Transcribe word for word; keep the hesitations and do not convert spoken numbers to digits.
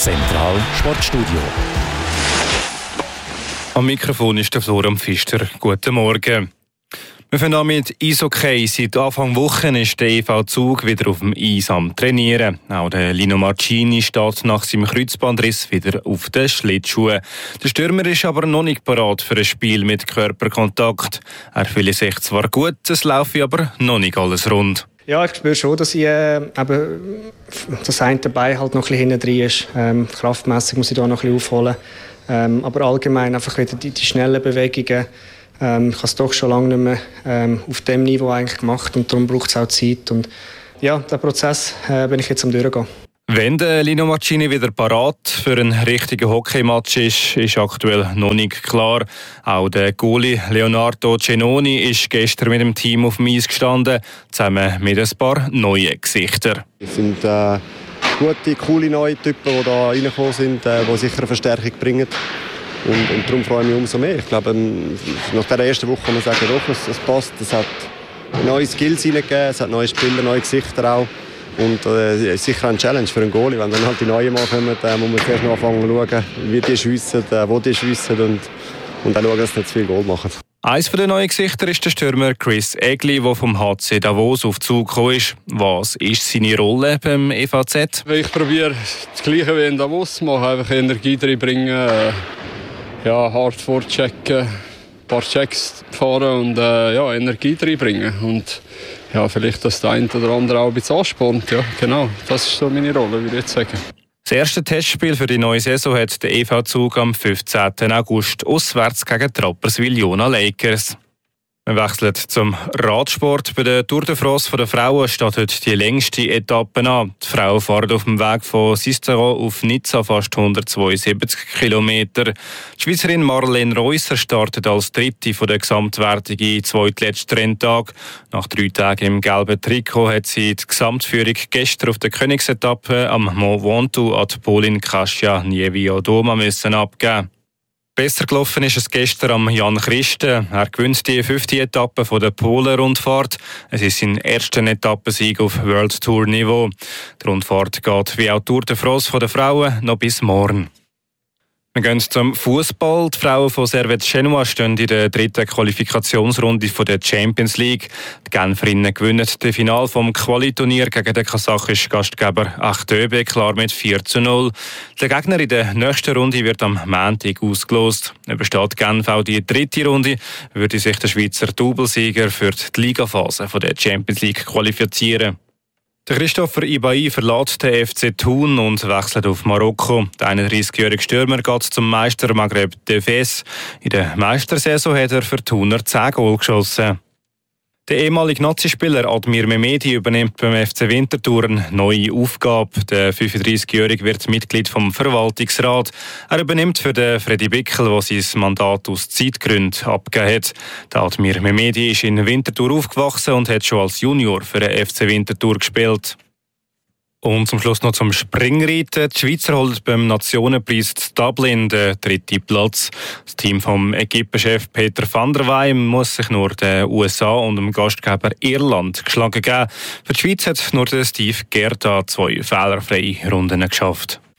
Zentral Sportstudio. Am Mikrofon ist der Florian Pfister. Guten Morgen. Wir fangen an mit Eishockey. Seit Anfang Woche ist der E V Zug wieder auf dem Eis am Trainieren. Auch der Lino Marcini steht nach seinem Kreuzbandriss wieder auf den Schlittschuhen. Der Stürmer ist aber noch nicht parat für ein Spiel mit Körperkontakt. Er fühle sich zwar gut, es laufe aber noch nicht alles rund. Ja, ich spüre schon, dass ich, äh, eben, das eine Bein halt noch ein bisschen hinten drin ist. Ähm, kraftmässig muss ich da noch ein bisschen aufholen. Ähm, aber allgemein einfach wieder die, die schnellen Bewegungen. Ähm, ich habe es doch schon lange nicht mehr ähm, auf dem Niveau eigentlich gemacht und darum braucht es auch Zeit. Und ja, den Prozess äh, bin ich jetzt am Durchgehen. Wenn der Lino Marcini wieder parat für einen richtigen Hockeymatch ist, ist aktuell noch nicht klar. Auch der Goalie Leonardo Cenoni ist gestern mit dem Team auf dem Eis gestanden, zusammen mit ein paar neuen Gesichtern. Es sind äh, gute, coole neue Typen, die da reingekommen sind, äh, die sicher eine Verstärkung bringen. Und, und darum freue ich mich umso mehr. Ich glaube, nach der ersten Woche kann man sagen, doch, es, es passt. Es hat neue Skills reingegeben, es hat neue Spieler, neue Gesichter auch. Und äh, sicher eine Challenge für einen Goalie. Wenn dann halt die Neuen mal kommen, äh, muss man zuerst noch anfangen zu schauen, wie die schiessen, äh, wo die schiessen und, und dann schauen, dass sie nicht zu viel Goal machen. Eines der neuen Gesichter ist der Stürmer Chris Egli, der vom H C Davos auf Zug gekommen ist. Was ist seine Rolle beim E V Z? Ich probiere das Gleiche wie in Davos zu machen, einfach Energie reinbringen, äh, ja, hart vorchecken, ein paar Checks fahren und äh, ja, Energie reinbringen. Und ja, vielleicht, dass der eine oder andere auch ein bisschen anspornt. Ja, genau, das ist so meine Rolle, würde ich jetzt sagen. Das erste Testspiel für die neue Saison hat der E V Zug am fünfzehnten August auswärts gegen die Rapperswil-Jona Lakers. Wir wechseln zum Radsport. Bei der Tour de France der Frauen steht heute die längste Etappe an. Die Frauen fahren auf dem Weg von Sisteron auf Nizza fast hundertzweiundsiebzig Kilometer. Die Schweizerin Marlene Reusser startet als Dritte von der Gesamtwertung im zweitletzten Renntag. Nach drei Tagen im gelben Trikot hat sie die Gesamtführung gestern auf der Königsetappe am Mont Ventoux an die Polin Kasia Niewiadoma müssen abgeben. Besser gelaufen ist es gestern am Jan Christen. Er gewinnt die fünfte Etappe von der Polen-Rundfahrt. Es ist sein erster Etappensieg auf World Tour Niveau. Die Rundfahrt geht wie auch die Tour de France der Frauen noch bis morgen. Wir gehen zum Fußball. Die Frauen von Servette Genua stehen in der dritten Qualifikationsrunde der Champions League. Die Genferinnen gewinnen das Finale vom Quali-Turnier gegen den kasachischen Gastgeber Achtöbe klar mit vier zu null. Der Gegner in der nächsten Runde wird am Montag ausgelost. Übersteht Genf auch die dritte Runde, würde sich der Schweizer Doublesieger für die Ligaphase der Champions League qualifizieren. Der Christopher Ibai verlässt den F C Thun und wechselt auf Marokko. Der einunddreißigjährige Stürmer geht zum Meister Maghreb de Fes. In der Meistersaison hat er für Thuner zehn Goal geschossen. Der ehemalige Nazispieler Admir Mehmedi übernimmt beim F C Winterthur eine neue Aufgabe. Der fünfunddreißigjährige wird Mitglied vom Verwaltungsrat. Er übernimmt für den Freddy Bickel, der sein Mandat aus Zeitgründen abgegeben hat. Der Admir Mehmedi ist in Winterthur aufgewachsen und hat schon als Junior für den F C Winterthur gespielt. Und zum Schluss noch zum Springreiten. Die Schweizer holen beim Nationenpreis zu Dublin den dritten Platz. Das Team vom Equipenchef Peter van der Wey muss sich nur den U S A und dem Gastgeber Irland geschlagen geben. Für die Schweiz hat nur der Steve Gerda zwei fehlerfreie Runden geschafft.